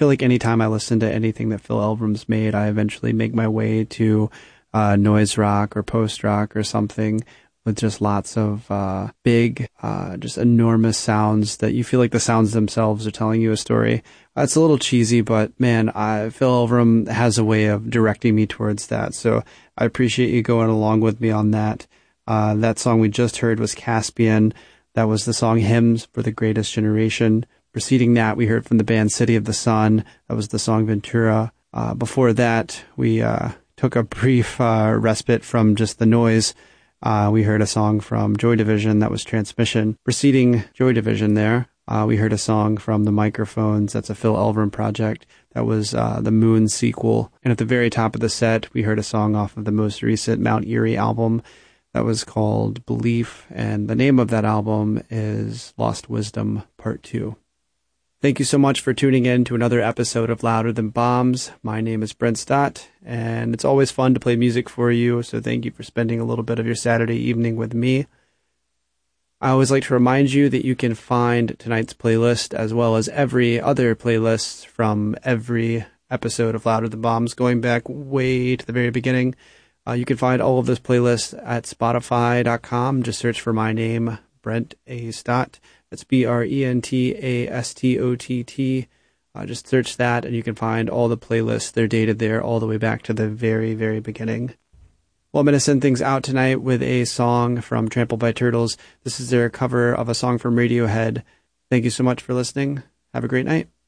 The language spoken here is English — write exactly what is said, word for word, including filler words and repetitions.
feel like anytime I listen to anything that Phil Elverum's made, I eventually make my way to uh, noise rock or post rock or something with just lots of uh, big, uh, just enormous sounds that you feel like the sounds themselves are telling you a story. Uh, it's a little cheesy, but man, I, Phil Elverum has a way of directing me towards that. So I appreciate you going along with me on that. Uh, that song we just heard was Caspian. That was the song Hymns for the Greatest Generation. Preceding that, we heard from the band City of the Sun. That was the song Ventura. Uh, before that, we uh, took a brief uh, respite from just the noise. Uh, we heard a song from Joy Division. That was Transmission. Preceding Joy Division there, uh, we heard a song from The Microphones. That's a Phil Elverum project. That was uh, the Moon sequel. And at the very top of the set, we heard a song off of the most recent Mount Eerie album. That was called Belief. And the name of that album is Lost Wisdom Part two. Thank you so much for tuning in to another episode of Louder Than Bombs. My name is Brent Stott, and it's always fun to play music for you, so thank you for spending a little bit of your Saturday evening with me. I always like to remind you that you can find tonight's playlist as well as every other playlist from every episode of Louder Than Bombs, going back way to the very beginning. Uh, you can find all of those playlists at spotify dot com. Just search for my name, Brent A. Stott. That's B R E N T A S T O T T. Uh, just search that, and you can find all the playlists. They're dated there all the way back to the very, very beginning. Well, I'm going to send things out tonight with a song from Trampled by Turtles. This is their cover of a song from Radiohead. Thank you so much for listening. Have a great night.